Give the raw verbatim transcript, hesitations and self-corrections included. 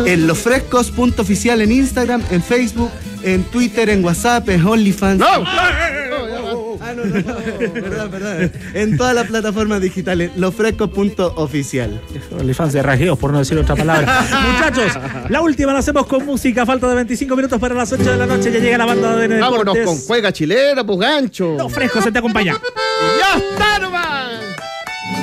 en losfrescos.oficial en Instagram, en Facebook, en Twitter, en WhatsApp, en OnlyFans. ¡No! Ah, no, no, no, perdón, perdón. En todas las plataformas digitales, losfrescos.oficial. OnlyFans de rajeos, por no decir otra palabra. Muchachos, la última la hacemos con música. Falta de veinticinco minutos para las ocho de la noche. Ya llega la banda de Deportes. Vámonos con juega chilena, pues gancho. Los Frescos se te acompaña. ¡Ya está, nomás!